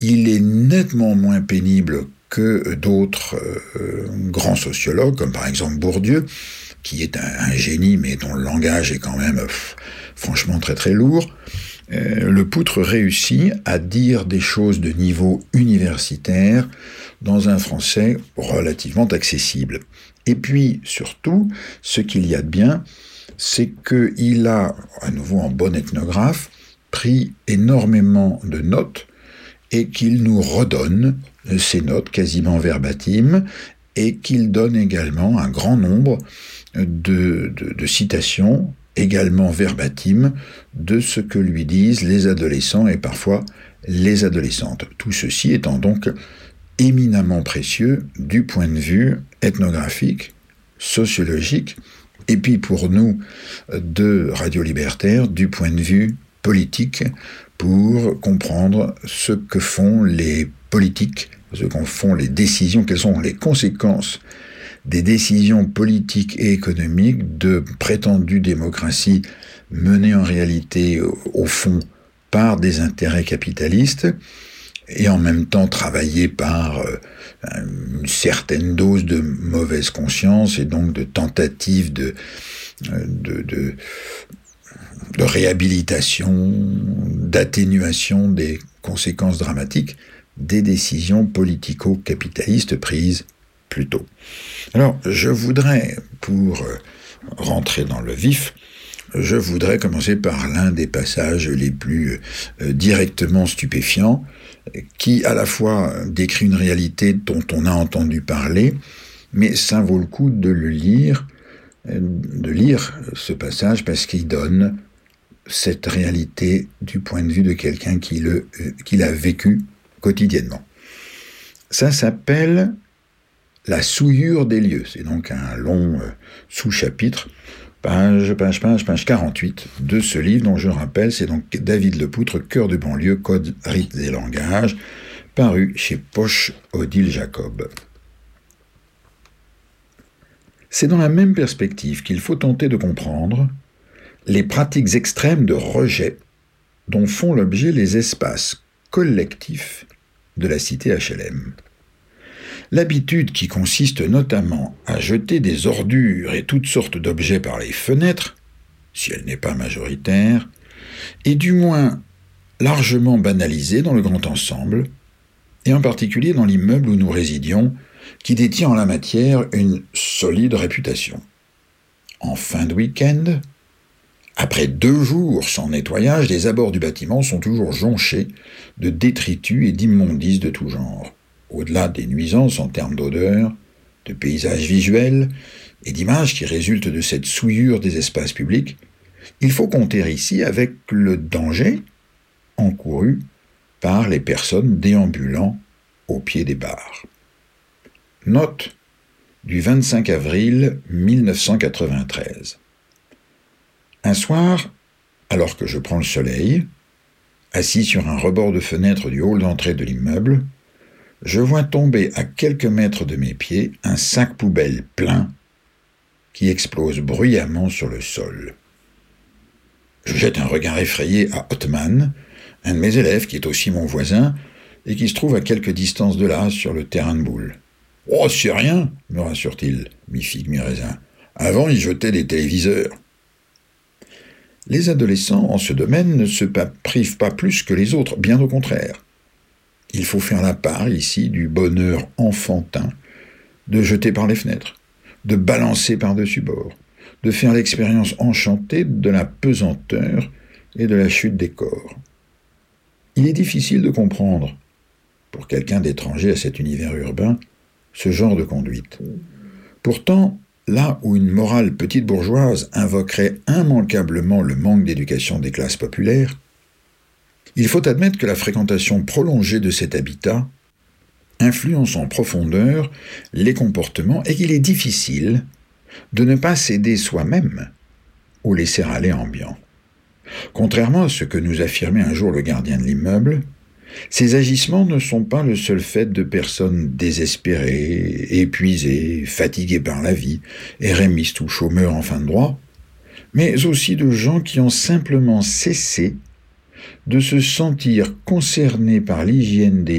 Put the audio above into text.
il est nettement moins pénible que d'autres grands sociologues, comme par exemple Bourdieu, qui est un génie, mais dont le langage est quand même franchement très très lourd. Lepoutre réussit à dire des choses de niveau universitaire dans un français relativement accessible. Et puis, surtout, ce qu'il y a de bien, c'est qu'il a, à nouveau en bon ethnographe, pris énormément de notes et qu'il nous redonne ces notes quasiment verbatim et qu'il donne également un grand nombre de citations également verbatim de ce que lui disent les adolescents et parfois les adolescentes. Tout ceci étant donc éminemment précieux du point de vue ethnographique, sociologique, et puis pour nous, de Radio Libertaire, du point de vue politique, pour comprendre ce que font les politiques, ce qu'en font les décisions, quelles sont les conséquences des décisions politiques et économiques de prétendues démocraties menées en réalité, au fond, par des intérêts capitalistes, et en même temps travaillées par une certaine dose de mauvaise conscience et donc de tentatives de réhabilitation, d'atténuation des conséquences dramatiques des décisions politico-capitalistes prises plus tôt. Alors, je voudrais, pour rentrer dans le vif, je voudrais commencer par l'un des passages les plus directement stupéfiants, qui à la fois décrit une réalité dont on a entendu parler, mais ça vaut le coup de lire ce passage parce qu'il donne cette réalité du point de vue de quelqu'un qui l'a vécu quotidiennement. Ça s'appelle « La souillure des lieux ». C'est donc un long sous-chapitre, page 48 de ce livre dont je rappelle, c'est donc David Lepoutre, Cœur de banlieue, Codes, rites et langages, paru chez Poche Odile Jacob. C'est dans la même perspective qu'il faut tenter de comprendre les pratiques extrêmes de rejet dont font l'objet les espaces collectifs de la cité HLM. L'habitude qui consiste notamment à jeter des ordures et toutes sortes d'objets par les fenêtres, si elle n'est pas majoritaire, est du moins largement banalisée dans le grand ensemble, et en particulier dans l'immeuble où nous résidions, qui détient en la matière une solide réputation. En fin de week-end, après 2 jours sans nettoyage, les abords du bâtiment sont toujours jonchés de détritus et d'immondices de tout genre. Au-delà des nuisances en termes d'odeur, de paysages visuels et d'images qui résultent de cette souillure des espaces publics, il faut compter ici avec le danger encouru par les personnes déambulant au pied des bars. Note du 25 avril 1993. Un soir, alors que je prends le soleil, assis sur un rebord de fenêtre du hall d'entrée de l'immeuble, je vois tomber à quelques mètres de mes pieds un sac poubelle plein qui explose bruyamment sur le sol. Je jette un regard effrayé à Othman, un de mes élèves qui est aussi mon voisin et qui se trouve à quelque distance de là sur le terrain de boule. « Oh, c'est rien !» me rassure-t-il, mi-figue, mi-raisin. « Avant, il jetait des téléviseurs. » Les adolescents en ce domaine ne se privent pas plus que les autres, bien au contraire. Il faut faire la part ici du bonheur enfantin de jeter par les fenêtres, de balancer par-dessus bord, de faire l'expérience enchantée de la pesanteur et de la chute des corps. Il est difficile de comprendre, pour quelqu'un d'étranger à cet univers urbain, ce genre de conduite. Pourtant, là où une morale petite bourgeoise invoquerait immanquablement le manque d'éducation des classes populaires, il faut admettre que la fréquentation prolongée de cet habitat influence en profondeur les comportements et qu'il est difficile de ne pas céder soi-même au laisser-aller ambiant. Contrairement à ce que nous affirmait un jour le gardien de l'immeuble, ces agissements ne sont pas le seul fait de personnes désespérées, épuisées, fatiguées par la vie, érémistes ou chômeurs en fin de droit, mais aussi de gens qui ont simplement cessé de se sentir concerné par l'hygiène des